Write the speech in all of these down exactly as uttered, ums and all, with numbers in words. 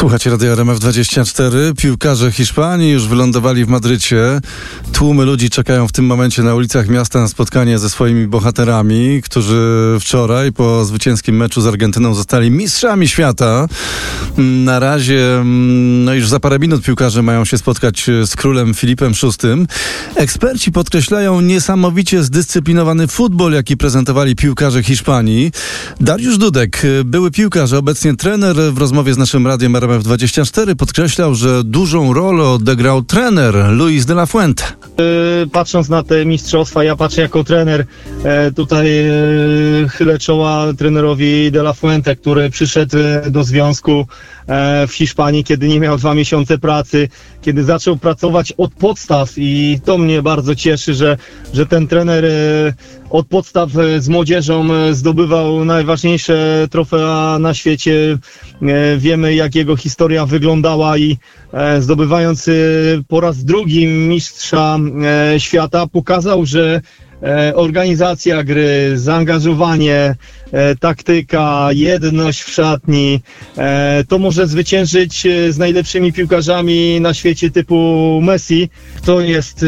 Słuchajcie Radia R M F dwadzieścia cztery. Piłkarze Hiszpanii już wylądowali w Madrycie. Tłumy ludzi czekają w tym momencie na ulicach miasta na spotkanie ze swoimi bohaterami, którzy wczoraj po zwycięskim meczu z Argentyną zostali mistrzami świata. Na razie, no już za parę minut piłkarze mają się spotkać z królem Filipem szóstym. Eksperci podkreślają niesamowicie zdyscyplinowany futbol, jaki prezentowali piłkarze Hiszpanii. Dariusz Dudek, były piłkarz, obecnie trener, w rozmowie z naszym Radiem R M F dwadzieścia cztery podkreślał, że dużą rolę odegrał trener Luis de la Fuente. Patrząc na te mistrzostwa, ja patrzę jako trener, tutaj chylę czoła trenerowi de la Fuente, który przyszedł do związku w Hiszpanii, kiedy nie miał dwa miesiące pracy, kiedy zaczął pracować od podstaw i to mnie bardzo cieszy, że, że ten trener od podstaw z młodzieżą zdobywał najważniejsze trofea na świecie. Wiemy, jak jego historia wyglądała i zdobywając po raz drugi mistrza świata pokazał, że organizacja gry, zaangażowanie, taktyka, jedność w szatni, to może zwyciężyć z najlepszymi piłkarzami na świecie typu Messi. To jest,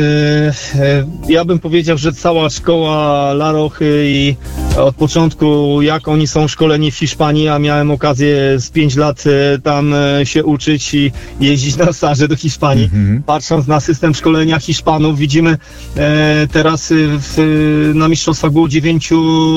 ja bym powiedział, że cała szkoła La Rochy i od początku jak oni są szkoleni w Hiszpanii, a miałem okazję z pięć lat tam się uczyć i jeździć na staże do Hiszpanii. Mm-hmm. Patrząc na system szkolenia Hiszpanów, widzimy teraz w, na mistrzostwach było dziewięciu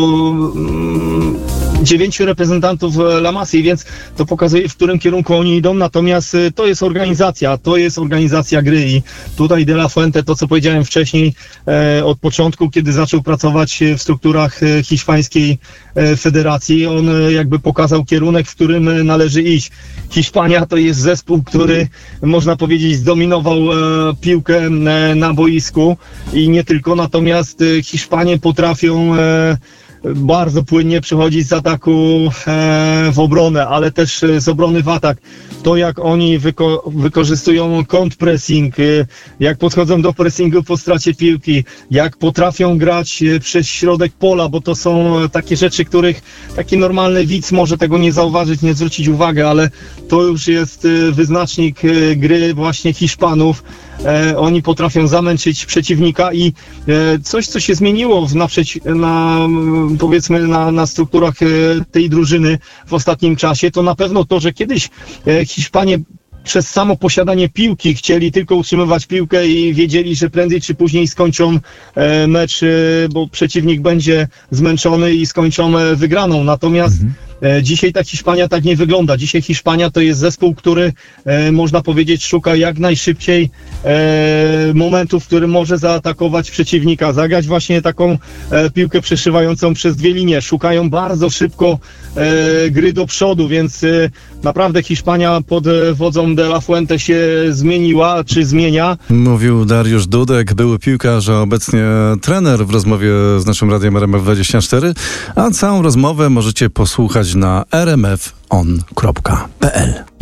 dziewięciu reprezentantów La Masy, więc to pokazuje, w którym kierunku oni idą, natomiast to jest organizacja, to jest organizacja gry i tutaj de la Fuente, to co powiedziałem wcześniej, e, od początku, kiedy zaczął pracować w strukturach hiszpańskiej e, federacji, on e, jakby pokazał kierunek, w którym należy iść. Hiszpania to jest zespół, który można powiedzieć zdominował e, piłkę e, na boisku i nie tylko, natomiast e, Hiszpanie potrafią e, bardzo płynnie przechodzić z ataku e, w obronę, ale też z obrony w atak. To jak oni wyko- wykorzystują kontrpressing, e, jak podchodzą do pressingu po stracie piłki, jak potrafią grać e, przez środek pola, bo to są takie rzeczy, których taki normalny widz może tego nie zauważyć, nie zwrócić uwagi, ale to już jest e, wyznacznik e, gry właśnie Hiszpanów. E, oni potrafią zamęczyć przeciwnika i e, coś, co się zmieniło w, na, na powiedzmy na, na strukturach e, tej drużyny w ostatnim czasie, to na pewno to, że kiedyś e, Hiszpanie przez samo posiadanie piłki chcieli tylko utrzymywać piłkę i wiedzieli, że prędzej czy później skończą e, mecz, e, bo przeciwnik będzie zmęczony i skończą e, wygraną. Natomiast mhm. e, dzisiaj ta Hiszpania tak nie wygląda. Dzisiaj Hiszpania to jest zespół, który e, można powiedzieć szuka jak najszybciej e, momentu, w którym może zaatakować przeciwnika, zagrać właśnie taką e, piłkę przeszywającą przez dwie linie. Szukają bardzo szybko e, gry do przodu, więc e, naprawdę Hiszpania pod wodzą de la Fuente się zmieniła, czy zmienia. Mówił Dariusz Dudek, były piłkarz, a obecnie trener w rozmowie z naszym Radiem R M F dwadzieścia cztery, a całą rozmowę możecie posłuchać na r m f on kropka p l.